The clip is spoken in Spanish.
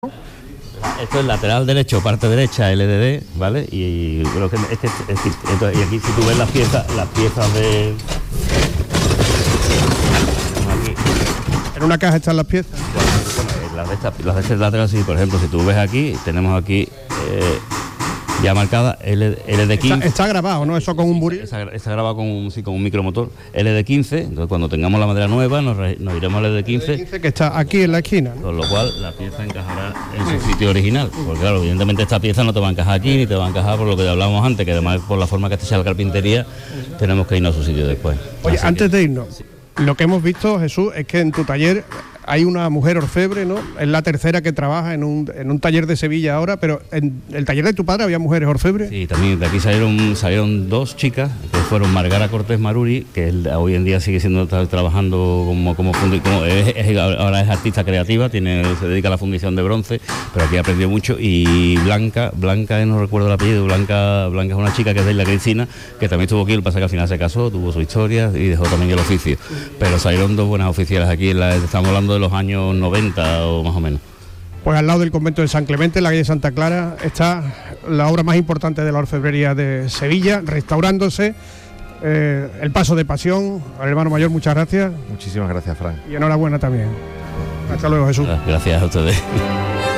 Esto es lateral derecho, parte derecha, LDD, ¿vale? Y creo que y aquí si tú ves las piezas de... Aquí. En una caja están las piezas. Bueno, las de este lateral, sí, por ejemplo, si tú ves aquí, tenemos aquí ya marcada LD15. Está grabado, ¿no? Eso con un buril. Está grabado con un micromotor LD15. Entonces, cuando tengamos la madera nueva, nos iremos al LD15. LD15 que está aquí en la esquina, ¿no? Con lo cual, la pieza encajará en su sitio original. Porque, claro, evidentemente esta pieza no te va a encajar aquí, ni te va a encajar por lo que hablábamos antes, que además, por la forma que está hecha la carpintería, tenemos que irnos a su sitio después. Oye, antes de irnos, lo que hemos visto, Jesús, es que en tu taller hay una mujer orfebre, ¿no? Es la tercera que trabaja en un taller de Sevilla ahora, pero en el taller de tu padre había mujeres orfebres. Sí, también de aquí salieron dos chicas, que fueron Margara Cortés Maruri, que hoy en día sigue trabajando ahora es artista creativa, se dedica a la fundición de bronce, pero aquí aprendió mucho, y Blanca, no recuerdo el apellido, Blanca es una chica que es de Isla Cristina, que también estuvo aquí, lo que pasa es que al final se casó, tuvo su historia y dejó también el oficio, pero salieron dos buenas oficiales aquí, estamos hablando de los años 90 o más o menos. Pues al lado del convento de San Clemente, en la calle Santa Clara, está la obra más importante de la orfebrería de Sevilla, restaurándose. El paso de pasión. Al hermano mayor, muchas gracias. Muchísimas gracias, Fran. Y enhorabuena también. Hasta luego, Jesús. Gracias a ustedes.